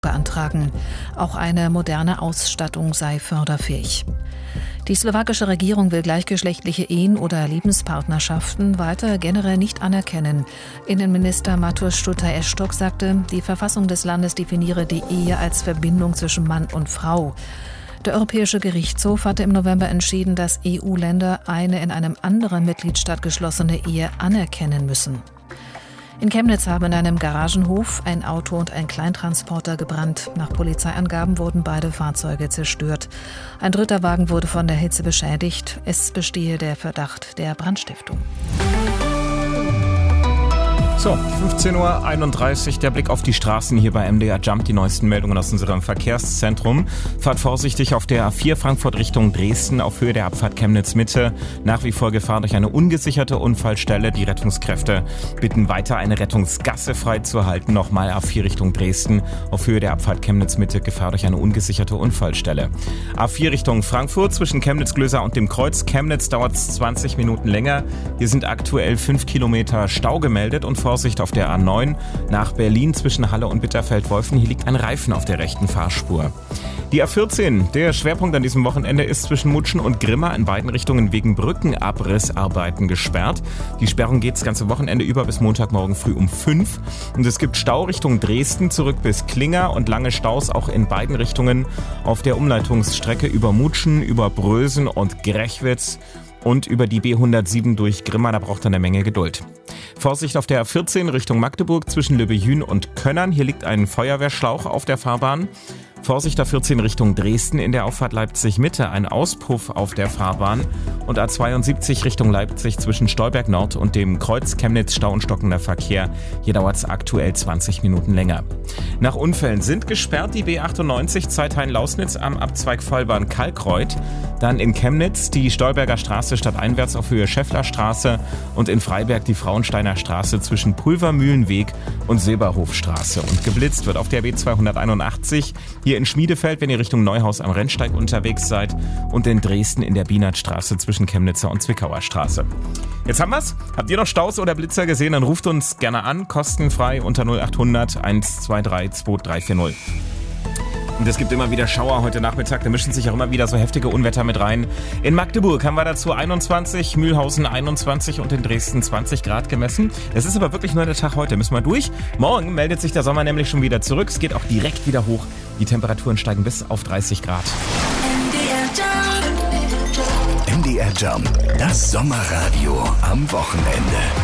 beantragen. Auch eine moderne Ausstattung sei förderfähig. Die slowakische Regierung will gleichgeschlechtliche Ehen oder Lebenspartnerschaften weiter generell nicht anerkennen. Innenminister Mateusz Šuta-Eštok sagte, die Verfassung des Landes definiere die Ehe als Verbindung zwischen Mann und Frau. Der Europäische Gerichtshof hatte im November entschieden, dass EU-Länder eine in einem anderen Mitgliedstaat geschlossene Ehe anerkennen müssen. In Chemnitz haben in einem Garagenhof ein Auto und ein Kleintransporter gebrannt. Nach Polizeiangaben wurden beide Fahrzeuge zerstört. Ein dritter Wagen wurde von der Hitze beschädigt. Es bestehe der Verdacht der Brandstiftung. So, 15.31 Uhr, der Blick auf die Straßen hier bei MDR Jump, die neuesten Meldungen aus unserem Verkehrszentrum. Fahrt vorsichtig auf der A4 Frankfurt Richtung Dresden auf Höhe der Abfahrt Chemnitz Mitte. Nach wie vor Gefahr durch eine ungesicherte Unfallstelle. Die Rettungskräfte bitten weiter, eine Rettungsgasse freizuhalten. Nochmal A4 Richtung Dresden auf Höhe der Abfahrt Chemnitz Mitte. Gefahr durch eine ungesicherte Unfallstelle. A4 Richtung Frankfurt zwischen Chemnitz-Glöser und dem Kreuz Chemnitz dauert es 20 Minuten länger. Hier sind aktuell 5 Kilometer Stau gemeldet und Vorsicht auf der A9 nach Berlin zwischen Halle und Bitterfeld-Wolfen. Hier liegt ein Reifen auf der rechten Fahrspur. Die A14, der Schwerpunkt an diesem Wochenende ist zwischen Mutschen und Grimma in beiden Richtungen wegen Brückenabrissarbeiten gesperrt. Die Sperrung geht das ganze Wochenende über bis Montagmorgen früh um 5. Und es gibt Stau Richtung Dresden zurück bis Klinger und lange Staus auch in beiden Richtungen auf der Umleitungsstrecke über Mutschen, über Brösen und Grechwitz und über die B107 durch Grimma, da braucht er eine Menge Geduld. Vorsicht auf der A14 Richtung Magdeburg zwischen Löbejün und Könnern. Hier liegt ein Feuerwehrschlauch auf der Fahrbahn. Vorsicht A14 Richtung Dresden in der Auffahrt Leipzig-Mitte, ein Auspuff auf der Fahrbahn. Und A72 Richtung Leipzig zwischen Stolberg Nord und dem Kreuz Chemnitz Stau und stockender Verkehr. Hier dauert es aktuell 20 Minuten länger. Nach Unfällen sind gesperrt die B98 Zeithain-Lausnitz am Abzweig Vollbahn Kalkreuth. Dann in Chemnitz die Stolberger Straße stadteinwärts auf Höhe Schäfflerstraße und in Freiberg die Frauensteiner Straße zwischen Pulvermühlenweg und Silberhofstraße. Und geblitzt wird auf der B281 hier in Schmiedefeld, wenn ihr Richtung Neuhaus am Rennsteig unterwegs seid, und in Dresden in der Bienertstraße zwischen Chemnitzer und Zwickauer Straße. Jetzt haben wir's. Habt ihr noch Staus oder Blitzer gesehen? Dann ruft uns gerne an, kostenfrei unter 0800 123 2340. Und es gibt immer wieder Schauer heute Nachmittag, da mischen sich auch immer wieder so heftige Unwetter mit rein. In Magdeburg haben wir dazu 21, Mühlhausen 21 und in Dresden 20 Grad gemessen. Es ist aber wirklich nur der Tag heute, müssen wir durch. Morgen meldet sich der Sommer nämlich schon wieder zurück, es geht auch direkt wieder hoch. Die Temperaturen steigen bis auf 30 Grad. MDR Jump, das Sommerradio am Wochenende.